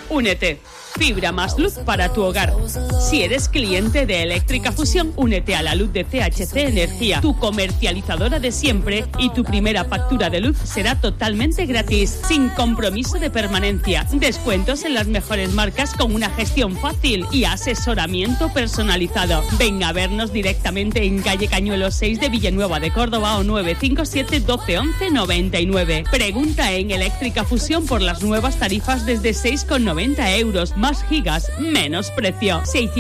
Únete. Fibra más luz para tu hogar. Si eres cliente de Eléctrica Fusión, únete a la luz de CHC Energía, tu comercializadora de siempre, y tu primera factura de luz será totalmente gratis, sin compromiso de permanencia. Descuentos en las mejores marcas con una gestión fácil y asesoramiento personalizado. Ven a vernos directamente en calle Cañuelos 6 de Villanueva de Córdoba o 957 12 11 99. Pregunta en Eléctrica Fusión por las nuevas tarifas desde 6,90 euros. Más gigas, menos precio.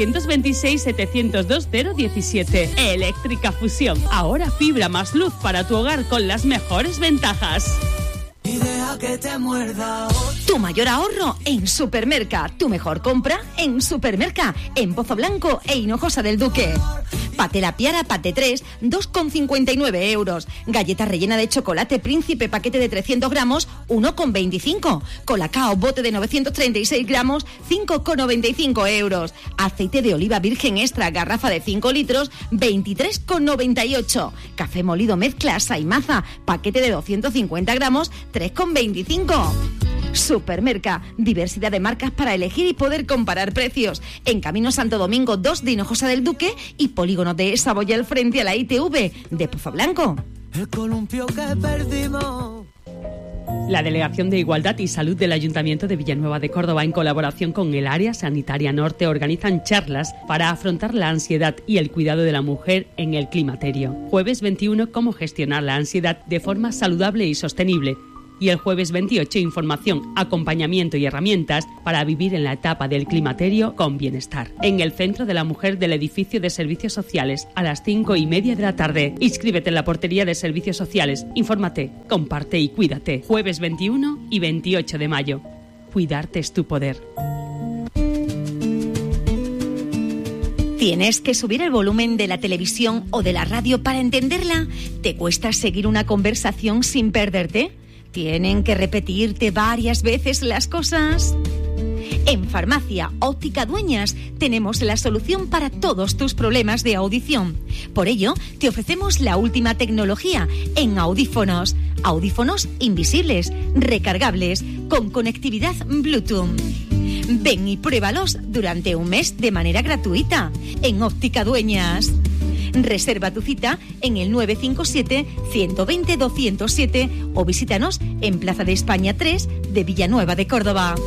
626-702-017. Eléctrica Fusión. Ahora fibra más luz para tu hogar con las mejores ventajas. Y deja que te muerda. Tu mayor ahorro en Supermerca. Tu mejor compra en Supermerca. En Pozo Blanco e Hinojosa del Duque. Pate La Piara, pate 3, 2,59 euros. Galleta rellena de chocolate Príncipe, paquete de 300 gramos, 1,25. Colacao, bote de 936 gramos, 5,95 euros. Aceite de oliva virgen extra, garrafa de 5 litros, 23,98. Café molido mezcla Saimaza, paquete de 250 gramos, 3,25. Supermerca, diversidad de marcas para elegir y poder comparar precios. En Camino Santo Domingo 2 de Hinojosa del Duque y Polígono de Saboyal frente a la ITV de Pozo Blanco. El columpio que perdimos. La Delegación de Igualdad y Salud del Ayuntamiento de Villanueva de Córdoba, en colaboración con el Área Sanitaria Norte, organizan charlas para afrontar la ansiedad y el cuidado de la mujer en el climaterio. Jueves 21, cómo gestionar la ansiedad de forma saludable y sostenible. Y el jueves 28, información, acompañamiento y herramientas para vivir en la etapa del climaterio con bienestar. En el Centro de la Mujer del Edificio de Servicios Sociales, a las 5:30 de la tarde. Inscríbete en la portería de Servicios Sociales. Infórmate, comparte y cuídate. Jueves 21 y 28 de mayo. Cuidarte es tu poder. ¿Tienes que subir el volumen de la televisión o de la radio para entenderla? ¿Te cuesta seguir una conversación sin perderte? ¿Tienen que repetirte varias veces las cosas? En Farmacia Óptica Dueñas tenemos la solución para todos tus problemas de audición. Por ello, te ofrecemos la última tecnología en audífonos. Audífonos invisibles, recargables, con conectividad Bluetooth. Ven y pruébalos durante un mes de manera gratuita en Óptica Dueñas. Reserva tu cita en el 957-120-207 o visítanos en Plaza de España 3 de Villanueva de Córdoba.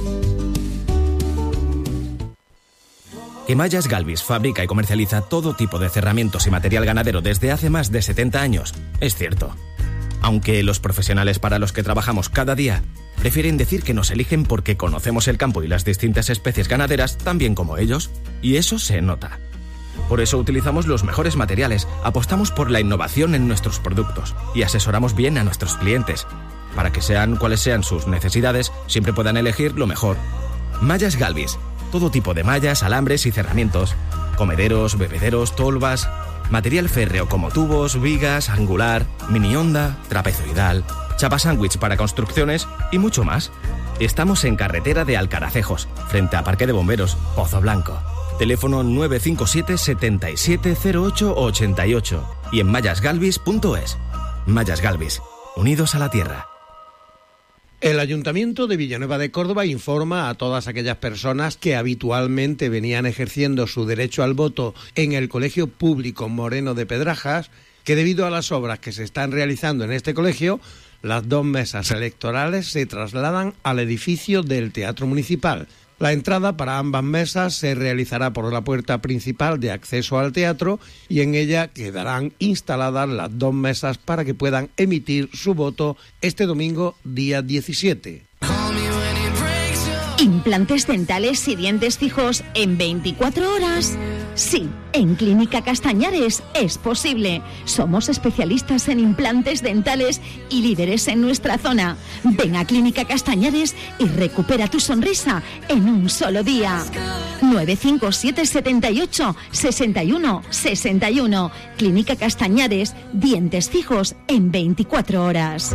Emallas Galvis fabrica y comercializa todo tipo de cerramientos y material ganadero desde hace más de 70 años. Es cierto. Aunque los profesionales para los que trabajamos cada día prefieren decir que nos eligen porque conocemos el campo y las distintas especies ganaderas tan bien como ellos, y eso se nota. Por eso utilizamos los mejores materiales, apostamos por la innovación en nuestros productos y asesoramos bien a nuestros clientes. Para que sean cuales sean sus necesidades, siempre puedan elegir lo mejor. Mallas Galvis. Todo tipo de mallas, alambres y cerramientos. Comederos, bebederos, tolvas. Material férreo como tubos, vigas, angular, mini onda, trapezoidal, chapa sándwich para construcciones y mucho más. Estamos en carretera de Alcaracejos, frente a Parque de Bomberos, Pozo Blanco. Teléfono 957 7708 88 y en mallasgalvis.es. Mallas Galvis, unidos a la tierra. El Ayuntamiento de Villanueva de Córdoba informa a todas aquellas personas que habitualmente venían ejerciendo su derecho al voto en el Colegio Público Moreno de Pedrajas que debido a las obras que se están realizando en este colegio, las 2 mesas electorales se trasladan al edificio del Teatro Municipal. La entrada para ambas mesas se realizará por la puerta principal de acceso al teatro y en ella quedarán instaladas las 2 mesas para que puedan emitir su voto este domingo, día 17. ¿Implantes dentales y dientes fijos en 24 horas? Sí, en Clínica Castañares es posible. Somos especialistas en implantes dentales y líderes en nuestra zona. Ven a Clínica Castañares y recupera tu sonrisa en un solo día. 957 78 61 61. Clínica Castañares, dientes fijos en 24 horas.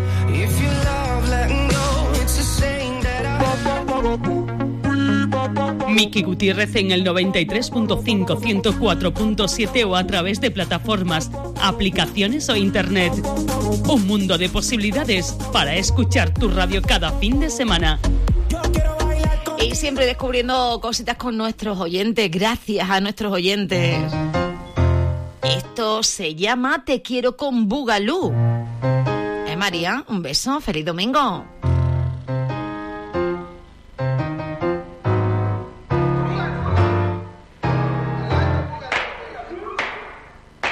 Miki Gutiérrez en el 93.5, 104.7 o a través de plataformas, aplicaciones o internet. Un mundo de posibilidades para escuchar tu radio cada fin de semana. Y siempre descubriendo cositas con nuestros oyentes, gracias a nuestros oyentes. Esto se llama Te quiero con Bugalú. María, un beso, feliz domingo.